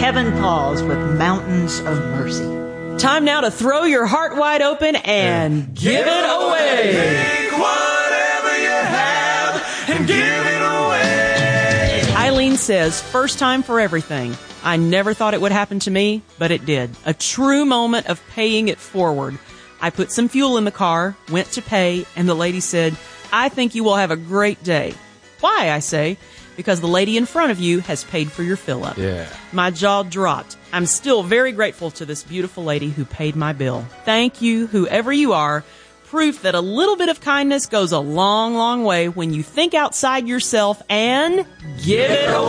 Kevin Pauls with Mountains of Mercy. Time now to throw your heart wide open and give it away. Take whatever you have and give it away. Eileen says, first time for everything. I never thought it would happen to me, but it did. A true moment of paying it forward. I put some fuel in the car, went to pay, and the lady said, I think you will have a great day. Why, I say, because the lady in front of you has paid for your fill-up. Yeah. My jaw dropped. I'm still very grateful to this beautiful lady who paid my bill. Thank you, whoever you are. Proof that a little bit of kindness goes a long, long way when you think outside yourself and give it away.